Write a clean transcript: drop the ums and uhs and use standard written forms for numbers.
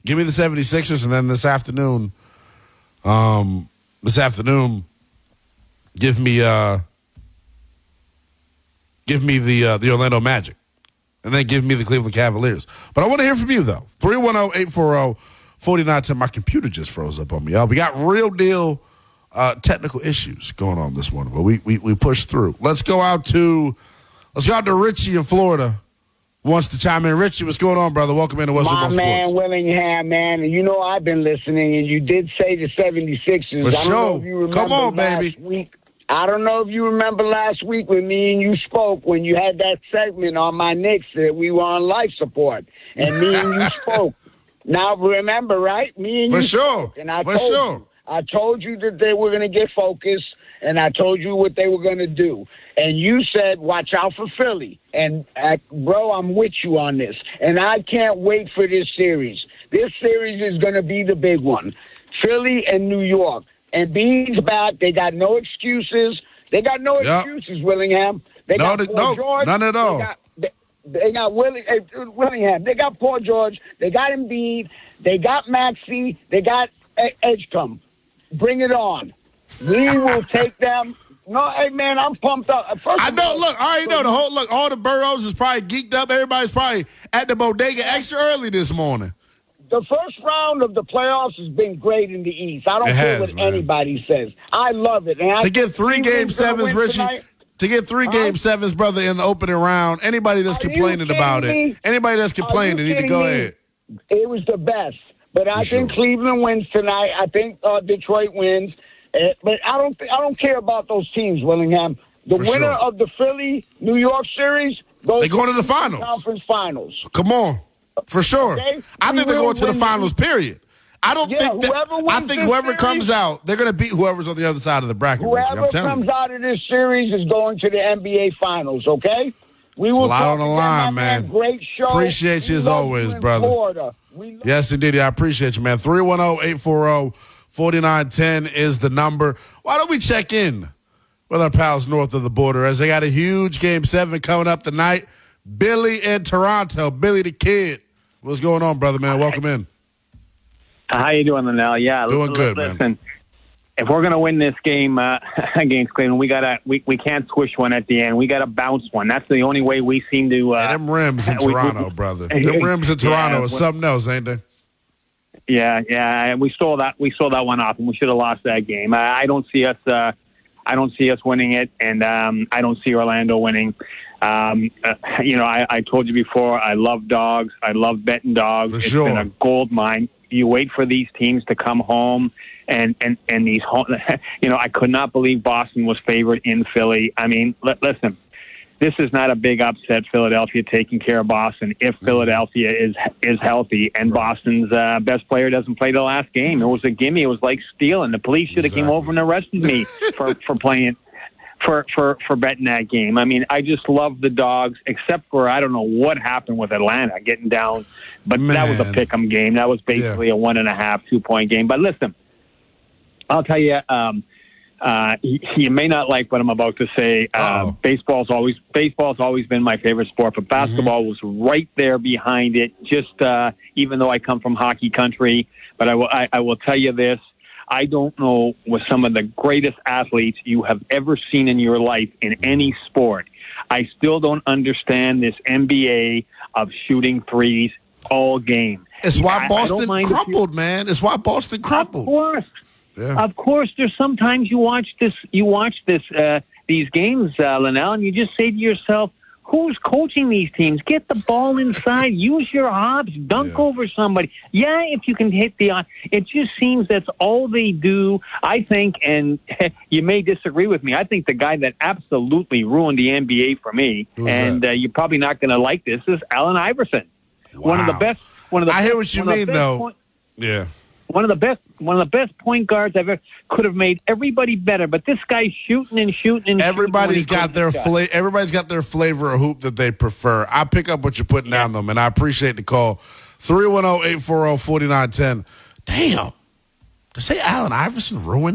Give me the 76ers, and then this afternoon, give me the Orlando Magic, and then give me the Cleveland Cavaliers. But I want to hear from you, though. 310-840-4910. My computer just froze up on me, y'all. We got real deal technical issues going on this morning, but we pushed through. Let's go out to Richie in Florida. Wants to chime in. Richie, what's going on, brother? Welcome into Western Sports. My man, Willingham, man. You know I've been listening, and you did say the 76ers. For sure. Come on, baby. I don't know if you remember last week when me and you spoke, when you had that segment on my Knicks that we were on life support, and me and you spoke. Now, remember, right? Me and you spoke, and I told you that they were going to get focused, and I told you what they were going to do. And you said, watch out for Philly. And, bro, I'm with you on this. And I can't wait for this series. This series is going to be the big one. Philly and New York. And Bean's back. They got no excuses. Excuses, Willingham. They got Paul George. None at all. They got Willingham. They got Paul George. They got Embiid. They got Maxey. They got Edgecombe. Bring it on. We will take them. No, hey, man, I'm pumped up. I already know. All the boroughs is probably geeked up. Everybody's probably at the bodega extra early this morning. The first round of the playoffs has been great in the East. I don't care what anybody says. I love it. And to get 3 Game 7s, Richie, Game 7s, brother, in the opening round, anybody that's complaining about it, anybody that's complaining need to go ahead. It was the best. But I think Cleveland wins tonight. I think Detroit wins. But I don't care about those teams, Willingham. The winner of the Philly-New York series goes to the finals. Conference finals. Come on. For sure. Okay? I think they're going to the finals, period. I think whoever comes out, they're going to beat whoever's on the other side of the bracket. Whoever comes out of this series is going to the NBA finals, okay? We will talk on the line, man. Great show. Appreciate you as always, brother. Yes, indeed. I appreciate you, man. 310-840-4910 is the number. Why don't we check in with our pals north of the border as they got a huge Game 7 coming up tonight. Billy in Toronto. Billy the Kid. What's going on, brother, man? Welcome in. How you doing, Linnell? Yeah, doing good, listen, man. If we're gonna win this game against Cleveland, we can't squish one at the end. We gotta bounce one. That's the only way we seem to. Them rims in Toronto, brother. Them rims in Toronto is something else, ain't they? Yeah, and we stole that one off, and we should have lost that game. I don't see us winning it, and I don't see Orlando winning. I told you before, I love dogs. I love betting dogs. It's been a gold mine. You wait for these teams to come home, and these home. I could not believe Boston was favored in Philly. I mean, listen, this is not a big upset. Philadelphia taking care of Boston if Philadelphia is healthy and Boston's best player doesn't play the last game. It was a gimme. It was like stealing. The police should have came over and arrested me for playing. For betting that game. I mean, I just love the dogs, except for I don't know what happened with Atlanta getting down, but that was a pick'em game. That was basically a 1.5, 2-point game. But listen, I'll tell you, you may not like what I'm about to say. Baseball's always been my favorite sport, but basketball was right there behind it. Just even though I come from hockey country, but I will tell you this. I don't know with some of the greatest athletes you have ever seen in your life in any sport. I still don't understand this NBA of shooting threes all game. It's why Boston crumbled, man. It's why Boston crumbled. Of course. Yeah. Of course. There's sometimes you watch these games, Linnell, and you just say to yourself, who's coaching these teams? Get the ball inside. Use your hops. Dunk over somebody. Yeah, if you can hit it just seems that's all they do. I think, and you may disagree with me, I think the guy that absolutely ruined the NBA for me, you're probably not going to like this, is Allen Iverson. Wow. I hear what you mean, though. One of the best point guards I've ever could have made everybody better. But this guy's shooting and shooting. Everybody's got their flavor of hoop that they prefer. I pick up what you're putting down, though, man. I appreciate the call. 310-840-4910. Damn. To say Allen Iverson ruined